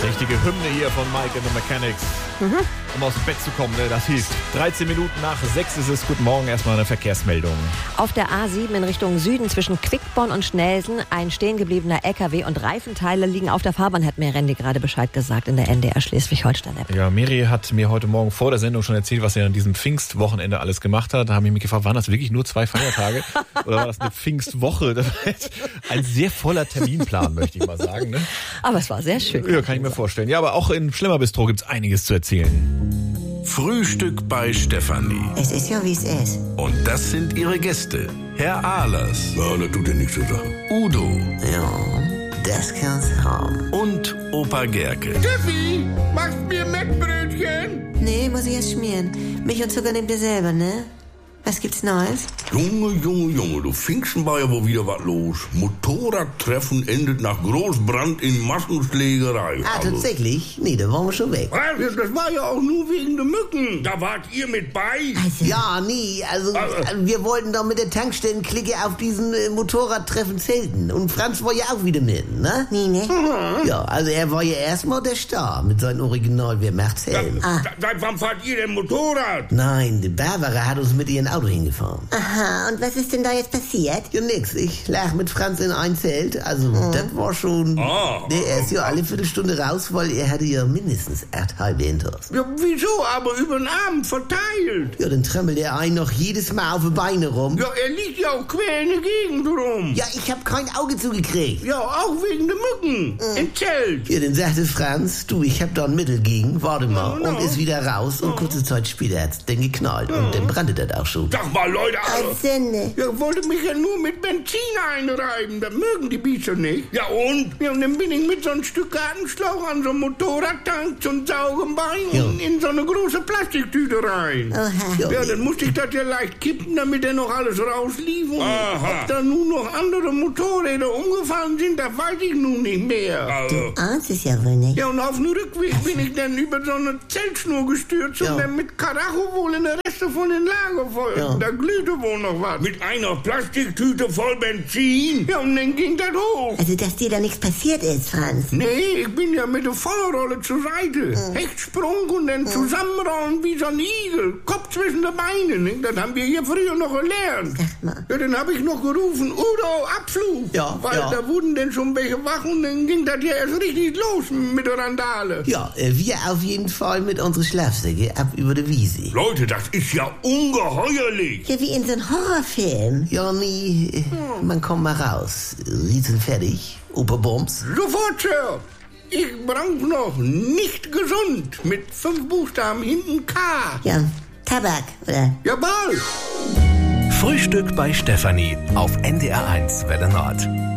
Richtige Hymne hier von Mike and the Mechanics. Um aus dem Bett zu kommen, ne? Das hilft. 13 Minuten nach 6 ist es. Guten Morgen, erstmal eine Verkehrsmeldung. Auf der A7 in Richtung Süden zwischen Quickborn und Schnelsen ein stehengebliebener LKW und Reifenteile liegen auf der Fahrbahn, hat mir Randy gerade Bescheid gesagt in der NDR Schleswig-Holstein-App. Ja, Miri hat mir heute Morgen vor der Sendung schon erzählt, was er an diesem Pfingstwochenende alles gemacht hat. Da habe ich mich gefragt, waren das wirklich nur 2 Feiertage oder war das eine Pfingstwoche? Das war jetzt ein sehr voller Terminplan, möchte ich mal sagen. Ne? Aber es war sehr schön. Ja, kann ich mir vorstellen. Ja, aber auch im Schlemmerbistro gibt's einiges zu erzählen. Frühstück bei Stefanie. Es ist ja, wie es ist. Und das sind ihre Gäste. Herr Ahlers. Ja, das tut ja nichts zur Sache. Udo. Ja, das kann's haben. Und Opa Gerke. Steffi, machst mir Mettbrötchen? Nee, muss ich erst schmieren. Milch und Zucker nehmt ihr selber, ne? Was gibt's Neues? Junge, du Pfingsten war ja wohl wieder was los. Motorradtreffen endet nach Großbrand in Massenschlägerei. Ah, tatsächlich? Nee, da waren wir schon weg. Was? Das war ja auch nur wegen der Mücken. Da wart ihr mit bei? Ja, nie. Also, wir wollten doch mit der Tankstellenklicke auf diesen Motorradtreffen zelten. Und Franz war ja auch wieder mit, ne? Nee, ne? Ja, also er war ja erstmal der Star mit seinem Original Wer macht's Helm. Seit wann fahrt ihr denn Motorrad? Nein, die Barbara hat uns mit ihrem Auto hingefahren. Aha, und was ist denn da jetzt passiert? Ja, nix. Ich lag mit Franz in ein Zelt. Also, das war schon... Nee, er ist ja alle Viertelstunde raus, weil er hatte ja mindestens 8 halbe Intos. Ja, wieso? Aber über den Abend verteilt. Ja, dann tremmelt er einen noch jedes Mal auf die Beine rum. Ja, er liegt ja auch quer in der Gegend rum. Ja, ich hab kein Auge zugekriegt. Ja, auch wegen der Mücken. Im Zelt. Ja, dann sagte Franz, du, ich hab da ein Mittel gegen, warte mal. Und ist wieder raus und kurze Zeit später hat's dann geknallt. Und dann brannte das auch schon. Sag mal, Leute, Sünde. ja, wollte mich ja nur mit Benzin einreiben. Das mögen die Biester nicht. Ja, und? Ja, und dann bin ich mit so einem Stück Gartenschlauch an so einem Motorradtank zum Saugenbein in so eine große Plastiktüte rein. Oha. Ja, dann musste ich das ja leicht kippen, damit er noch alles rauslief. Und ob da nun noch andere Motorräder umgefahren sind, das weiß ich nun nicht mehr. Ahnst es ja wohl nicht. Ja, und auf dem Rückweg bin ich dann über so eine Zeltschnur gestürzt und dann mit Karacho wohl in der Reste von den Lagerfeuern. Ja. Da glühte wohl noch was. Mit einer Plastiktüte voll Benzin. Ja, und dann ging das hoch. Also, dass dir da nichts passiert ist, Franz. Nee, ich bin ja mit der Feuerrolle zur Seite. Hechtsprung und dann zusammenrollen wie so ein Igel. Kopf zwischen den Beinen. Ne? Das haben wir hier früher noch gelernt. Sag mal. Ja, dann habe ich noch gerufen, Udo, Abflug. Ja, Weil ja. da wurden denn schon welche wach und dann ging das ja erst richtig los mit der Randale. Ja, wir auf jeden Fall mit unseren Schlafsäcke ab über die Wiese. Leute, das ist ja ungeheuerlich. Ja, wie in so einem Horrorfilm. Ja, nee, man kommt mal raus. Riesen fertig, Operbums. Sofort, Sir. Ich brauch noch nicht gesund mit 5 Buchstaben hinten K. Ja, Tabak, oder? Jawohl. Frühstück bei Stefanie auf NDR1 Welle Nord.